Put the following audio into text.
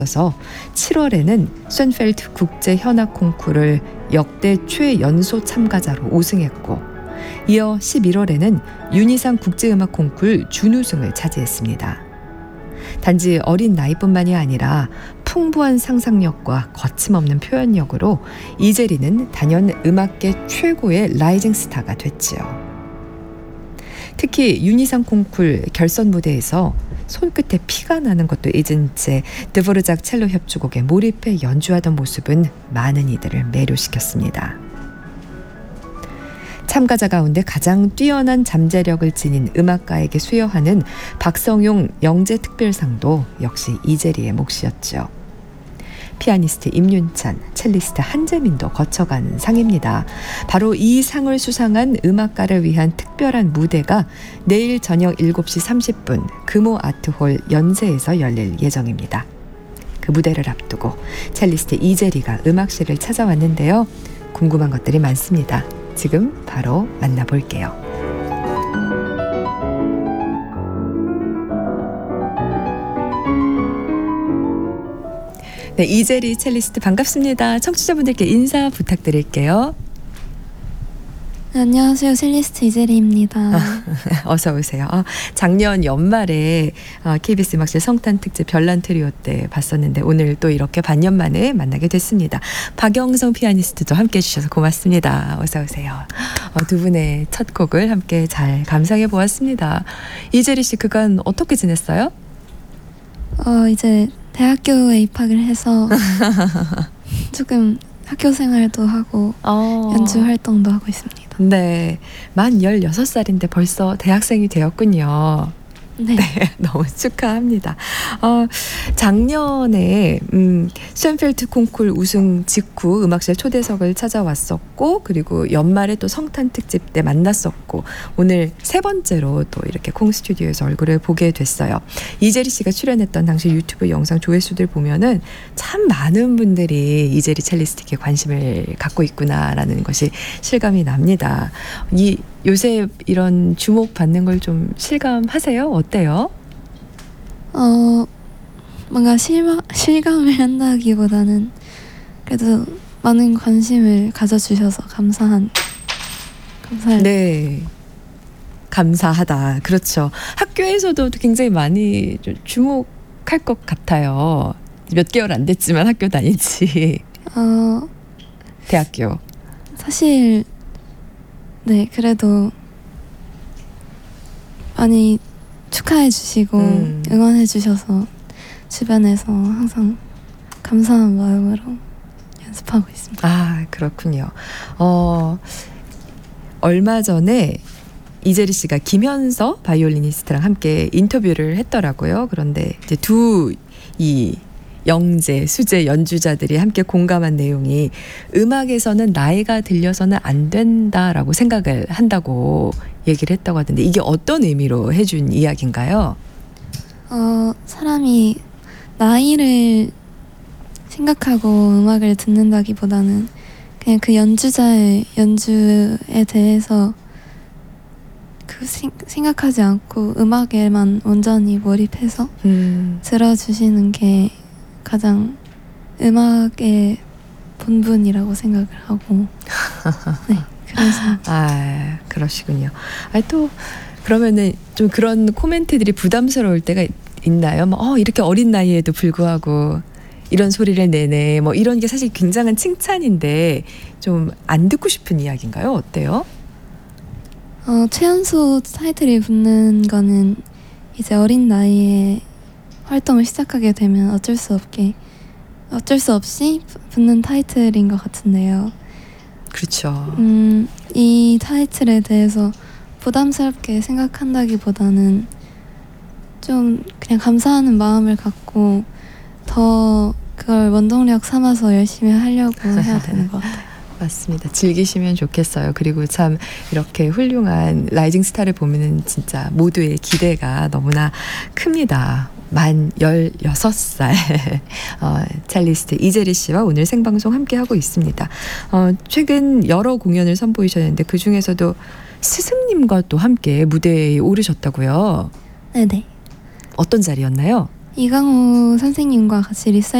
서 7월에는 쇤펠트 국제 현악 콩쿠르를 역대 최연소 참가자로 우승했고, 이어 11월에는 윤희상 국제음악 콩쿠르 준우승을 차지했습니다. 단지 어린 나이뿐만이 아니라 풍부한 상상력과 거침없는 표현력으로 이재리는 단연 음악계 최고의 라이징 스타가 됐지요. 특히 윤희상 콩쿠르 결선 무대에서 손끝에 피가 나는 것도 잊은 채 드보르작 첼로 협주곡에 몰입해 연주하던 모습은 많은 이들을 매료시켰습니다. 참가자 가운데 가장 뛰어난 잠재력을 지닌 음악가에게 수여하는 박성용 영재특별상도 역시 이재리의 몫이었죠. 피아니스트 임윤찬, 첼리스트 한재민도 거쳐간 상입니다. 바로 이 상을 수상한 음악가를 위한 특별한 무대가 내일 저녁 7시 30분 금호 아트홀 연세에서 열릴 예정입니다. 그 무대를 앞두고 첼리스트 이재리가 음악실을 찾아왔는데요. 궁금한 것들이 많습니다. 지금 바로 만나볼게요. 네, 이재리 첼리스트 반갑습니다. 청취자분들께 인사 부탁드릴게요. 네, 안녕하세요. 첼리스트 이재리입니다. 어서 오세요. 작년 연말에 KBS 음악실 성탄 특집 별난 트리오 때 봤었는데 오늘 또 이렇게 반년 만에 만나게 됐습니다. 박영성 피아니스트도 함께 해주셔서 고맙습니다. 어서 오세요. 두 분의 첫 곡을 함께 잘 감상해 보았습니다. 이재리 씨 그간 어떻게 지냈어요? 이제 대학교에 입학을 해서 조금 학교 생활도 하고 연주 활동도 하고 있습니다. 네, 만 16살인데 벌써 대학생이 되었군요. 네. 너무 축하합니다. 작년에 쇤펠트 콩쿠르 우승 직후 음악실 초대석을 찾아왔었고, 그리고 연말에 또 성탄 특집 때 만났었고, 오늘 세 번째로 또 이렇게 콩 스튜디오에서 얼굴을 보게 됐어요. 이재리 씨가 출연했던 당시 유튜브 영상 조회수들 보면은 참 많은 분들이 이재리 첼리스트에게 관심을 갖고 있구나라는 것이 실감이 납니다. 요새 이런 주목받는 걸 좀 실감하세요? 어때요? 뭔가 실감을 한다기보다는 그래도 많은 관심을 가져주셔서 감사해요. 네, 감사하다. 그렇죠. 학교에서도 굉장히 많이 좀 주목할 것 같아요. 몇 개월 안 됐지만 학교 다니지. 대학교. 사실 네, 그래도 많이 축하해 주시고 응원해 주셔서 주변에서 항상 감사한 마음으로 연습하고 있습니다. 그렇군요. 얼마 전에 이재리 씨가 김현서 바이올리니스트랑 함께 인터뷰를 했더라고요. 그런데 이제 이 영재, 수재 연주자들이 함께 공감한 내용이 음악에서는 나이가 들려서는 안 된다라고 생각을 한다고 얘기를 했다고 하던데, 이게 어떤 의미로 해준 이야기인가요? 사람이 나이를 생각하고 음악을 듣는다기보다는 그냥 그 연주자의 연주에 대해서 생각하지 않고 음악에만 온전히 몰입해서 들어주시는 게 가장 음악의 본분이라고 생각을 하고 네, 그래서 그러시군요. 또 그러면은 좀 그런 코멘트들이 부담스러울 때가 있나요? 이렇게 어린 나이에도 불구하고 이런 소리를 내네, 이런 게 사실 굉장한 칭찬인데 좀 안 듣고 싶은 이야기인가요? 어때요? 최연소 타이틀이 붙는 거는 이제 어린 나이에 활동을 시작하게 되면 어쩔 수 없이 붙는 타이틀인 것 같은데요. 그렇죠. 이 타이틀에 대해서 부담스럽게 생각한다기보다는 좀 그냥 감사하는 마음을 갖고 더 그걸 원동력 삼아서 열심히 하려고 해야 되는 것 같아요. 맞습니다. 즐기시면 좋겠어요. 그리고 참 이렇게 훌륭한 라이징 스타를 보면은 진짜 모두의 기대가 너무나 큽니다. 만 16살 첼리스트 이재리 씨와 오늘 생방송 함께하고 있습니다. 최근 여러 공연을 선보이셨는데 그중에서도 스승님과 또 함께 무대에 오르셨다고요? 네네. 어떤 자리였나요? 이강호 선생님과 같이 리사이트